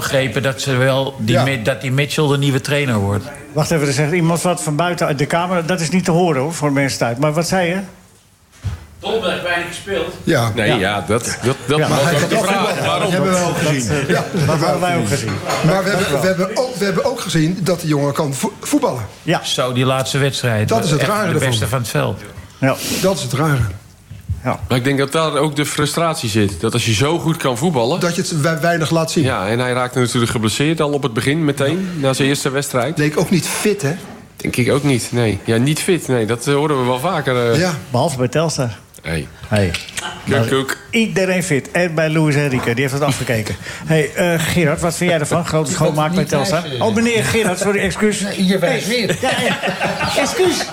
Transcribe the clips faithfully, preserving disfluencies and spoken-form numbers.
begrepen dat, ze wel die, Ja. Mi- dat die Mitchell de nieuwe trainer wordt. Wacht even, er zegt iemand wat van buiten uit de kamer. Dat is niet te horen, hoor, voor mensen thuis. Maar wat zei je? Dolberg weinig gespeeld. Ja. Nee, ja, ja dat, dat, dat Ja, was maar ook de vraag. Dat Waarom? hebben we ook gezien. Dat, Ja, dat hebben wij ook gezien. maar we hebben, we, hebben ook, we hebben ook gezien dat de jongen kan vo- voetballen. Ja, Zo, die laatste wedstrijd. Dat is het Echt rare de ervan. beste van het veld. ja. Dat is het rare. Maar ik denk dat daar ook de frustratie zit. Dat als je zo goed kan voetballen... Dat je het we- weinig laat zien. Ja, en hij raakte natuurlijk geblesseerd al op het begin meteen. Na zijn eerste wedstrijd. Leek ook niet fit, hè? Denk ik ook niet, nee. Ja, niet fit, nee. Dat eh, horen we wel vaker. eh. Ja. Behalve bij Telstar. Hey. Hey. Koek, koek. Iedereen fit. En bij Luis Enrique, die heeft het afgekeken. Hey, uh, Gerard, wat vind jij ervan? Grote schoonmaak bij Telstar. Oh, meneer Gerard, sorry, excuus. Je wijst weer. Ja, ja. Excuus.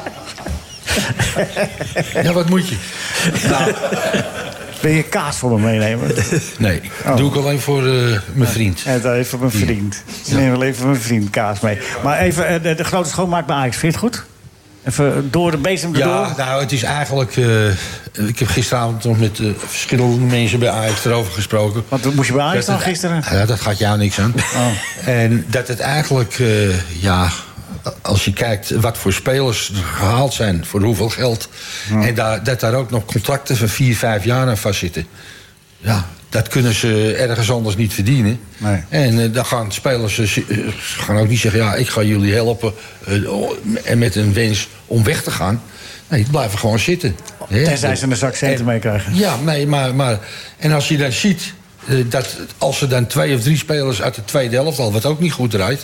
Ja, wat moet je? Nou, wil je kaas voor me meenemen? Nee, Oh. doe ik alleen voor uh, mijn vriend. Ja, dat even mijn vriend. Ik neem wel even mijn vriend kaas mee. Maar even, uh, de, de grote schoonmaak bij Ajax, vind je het goed? Even door de bezem erdoor? Ja, nou, het is eigenlijk... Uh, ik heb gisteravond nog met uh, verschillende mensen bij Ajax erover gesproken. Want moest je bij Ajax Dat dan het- gisteren? Ja, dat gaat jou niks aan. Oh. En dat het eigenlijk, uh, ja... Als je kijkt wat voor spelers er gehaald zijn, voor hoeveel geld... en daar, dat daar ook nog contracten van vier, vijf jaar aan vastzitten... ja, dat kunnen ze ergens anders niet verdienen. Nee. En uh, dan gaan spelers uh, gaan ook niet zeggen... ja, ik ga jullie helpen uh, en met een wens om weg te gaan. Nee, die blijven gewoon zitten. Tenzij ze een zak centen meekrijgen. Ja, nee, maar, maar... En als je dan ziet uh, dat als er dan twee of drie spelers uit de tweede helft... al wat ook niet goed draait...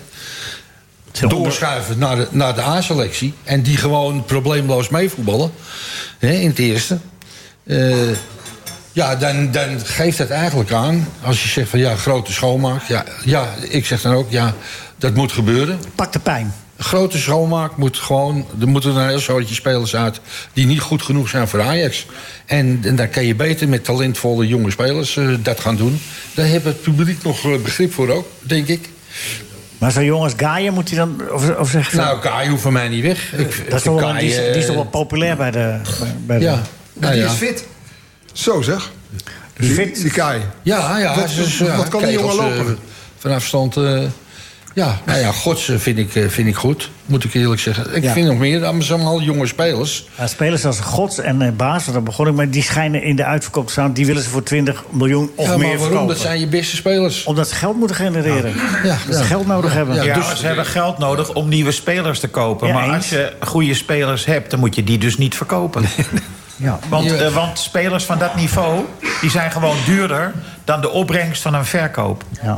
doorschuiven naar de, naar de A-selectie... en die gewoon probleemloos meevoetballen... Hè, in het eerste... Uh, ja, dan, dan geeft het eigenlijk aan... als je zegt van ja, grote schoonmaak... ja, ja, ik zeg dan ook, ja, dat moet gebeuren. Pak de pijn. Grote schoonmaak moet gewoon... er moeten een heel soortje spelers uit... die niet goed genoeg zijn voor Ajax. En, en dan kan je beter met talentvolle jonge spelers uh, dat gaan doen. Daar heeft het publiek nog uh, begrip voor ook, denk ik. Maar zo'n jongens Gaaien moet hij dan... Of, of zeg je, Nou, Kai hoeft van mij niet weg. Ik, dat is toch wel, die, is, die is toch wel populair bij de... Bij de Ja, Maar nou die ja. is fit. Zo zeg. Dus Die, fit. die Kai. Ja, ja. Wat- dus, wat ja, kan die jongen kegels, lopen? Uh, van afstand... Uh, ja, nou ja, Gods uh, vind, ik, uh, vind ik goed, moet ik eerlijk zeggen. Ik Ja. vind nog meer, allemaal jonge spelers. Ja, spelers als Gods en uh, Baas, want daar begon ik mee... die schijnen in de uitverkoop te staan. Die willen ze voor twintig miljoen of Ja, meer maar waarom? verkopen. Dat zijn je beste spelers. Omdat ze geld moeten genereren. Ja, Dat ze ja. geld nodig hebben. Ja, Ja, dus- maar ze hebben geld nodig om nieuwe spelers te kopen. Ja, maar eens. als je goede spelers hebt, dan moet je die dus niet verkopen. Ja. Want, Ja. eh, want spelers van dat niveau, die zijn gewoon duurder... dan de opbrengst van een verkoop, Ja.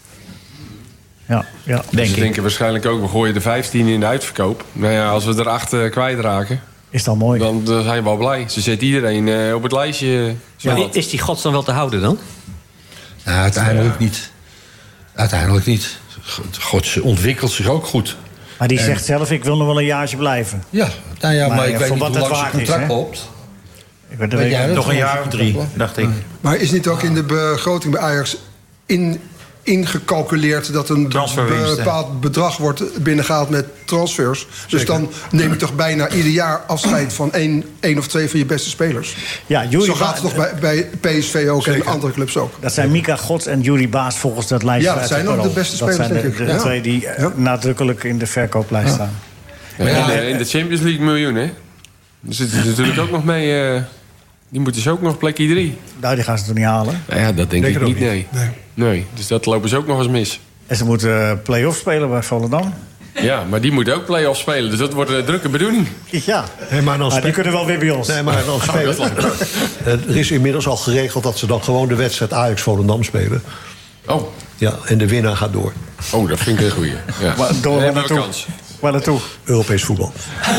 Ja, ja. denk Ze ik. denken waarschijnlijk ook, we gooien de vijftien in de uitverkoop. Nou ja, als we er acht uh, kwijtraken, Is dat mooi? dan uh, zijn we wel blij. Ze zetten iedereen uh, op het lijstje. Maar zowat. is die gods dan wel te houden dan? Nou, uiteindelijk niet. Uiteindelijk niet. God ontwikkelt zich ook goed. Maar die zegt zelf, ik wil nog wel een jaartje blijven. Ja, nou ja, maar, Maar ik ja, weet voor niet wat hoe het lang zijn waard is, contract hè? loopt. Ik weet, dat Weet weet jij ik dat? Nog een jaar of drie, dacht ik. Maar is niet ook in de begroting bij Ajax in, ingecalculeerd... dat een Transferwinsten. bepaald bedrag wordt binnengehaald met transfers? Dus dan neem je toch bijna ieder jaar afscheid... van één, één of twee van je beste spelers? Ja, Yuri Zo gaat Ba- het toch bij, bij P S V ook en andere clubs ook? Dat zijn Mika Gods en Yuri Baas volgens dat lijstje. Ja, dat uit zijn de ook de Parool. beste Dat spelers, zijn de, denk ik. de Ja. twee die eh, Ja. nadrukkelijk in de verkooplijst staan. Ja, in, de, in de Champions League miljoen, hè? Daar zitten ze natuurlijk ook nog mee. Uh, die moeten ze ook nog plekje drie. Nou, die gaan ze toch niet halen. Nou ja, dat denk, Denk ik het niet, ook nee. niet. Nee. nee. Dus dat lopen ze ook nog eens mis. En ze moeten uh, play-off spelen bij Volendam. Ja, maar die moeten ook play-offs spelen. Dus dat wordt een drukke bedoeling. Ja, Nee, maar dan maar die spe- kunnen wel weer bij ons. Nee, maar dan spelen. Eh, er is inmiddels al geregeld dat ze dan gewoon de wedstrijd Ajax-Volendam spelen. Oh. Ja, en de winnaar gaat door. Oh, dat vind ik een goeie. Ja. Maar door Dan waar hebben we naartoe? kans. Waar naartoe? Europees voetbal.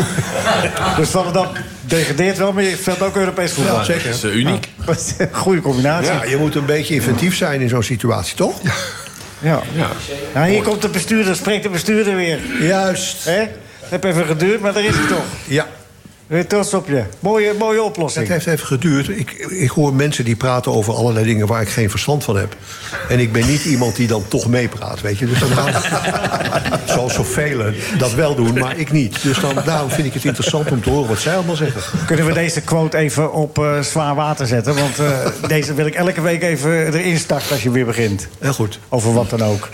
Dus Volendam degradeert wel, maar je speelt ook Europees voetbal. Ja, zeker. Dat is uh, uniek. Goede combinatie. Ja, je moet een beetje inventief zijn in zo'n situatie, toch? Ja. Ja. Ja. Nou, hier komt de bestuurder, spreekt de bestuurder weer. Juist. Hè? Het heeft even geduurd, maar daar is hij toch. Ja. Weer trots op je. Mooie, mooie oplossing. Het heeft even geduurd. Ik, ik hoor mensen die praten over allerlei dingen waar ik geen verstand van heb. En ik ben niet iemand die dan toch meepraat, weet je. Dus dan gaan, zoals zoveel dat wel doen, maar ik niet. Dus dan, daarom vind ik het interessant om te horen wat zij allemaal zeggen. Kunnen we deze quote even op uh, zwaar water zetten? Want uh, deze wil ik elke week even erin starten als je weer begint. Heel goed. Over wat dan ook.